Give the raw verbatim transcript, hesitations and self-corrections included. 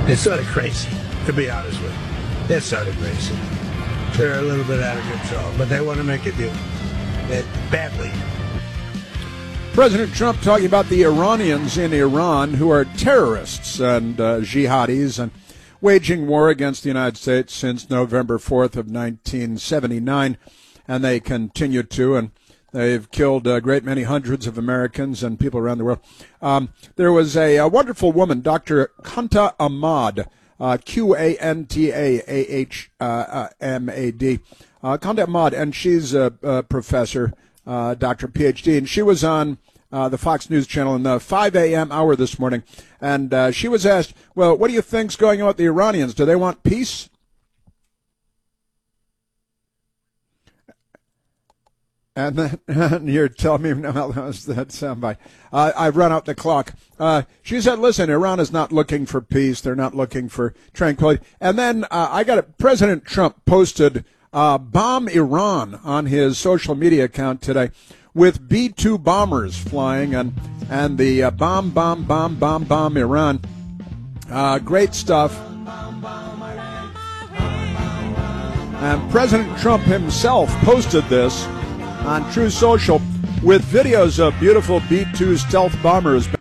It's sort of crazy, to be honest with you. They're sort of crazy. They're a little bit out of control, but they want to make it do it badly. President Trump talking about the Iranians in Iran who are terrorists and uh, jihadis and waging war against the United States since November fourth of nineteen seventy-nine, and they continue to, and they've killed a great many hundreds of Americans and people around the world. Um, there was a, a wonderful woman, Doctor Qanta Ahmad, uh, Q A N T A A H M A D, uh, Qanta Ahmad, and she's a, a professor, uh, Doctor P H D, and she was on Uh, the Fox News Channel in the five a.m. hour this morning, and uh, she was asked, well, what do you think's going on with the Iranians? Do they want peace? And then you're telling me, no, that was that soundbite. Uh, I've run out the clock. Uh, she said, listen, Iran is not looking for peace. They're not looking for tranquility. And then uh, I got it. President Trump posted uh, Bomb Iran on his social media account today, with B two bombers flying and and the uh, bomb, bomb, bomb, bomb, bomb Iran. Uh, great stuff. And President Trump himself posted this on True Social with videos of beautiful B two stealth bombers